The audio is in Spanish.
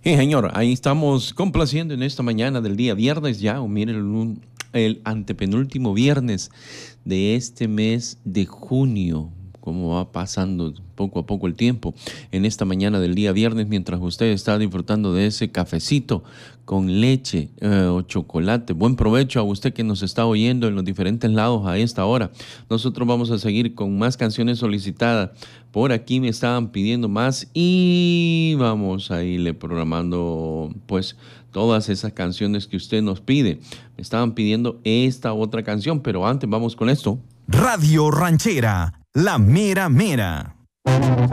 Sí, señor, ahí estamos complaciendo en esta mañana del día viernes ya, o miren, el antepenúltimo viernes de este mes de junio. Cómo va pasando poco a poco el tiempo en esta mañana del día viernes, mientras usted está disfrutando de ese cafecito con leche o chocolate. Buen provecho a usted que nos está oyendo en los diferentes lados a esta hora. Nosotros vamos a seguir con más canciones solicitadas. Por aquí me estaban pidiendo más y vamos a irle programando pues todas esas canciones que usted nos pide. Me estaban pidiendo esta otra canción, pero antes vamos con esto. Radio Ranchera, la mera mera.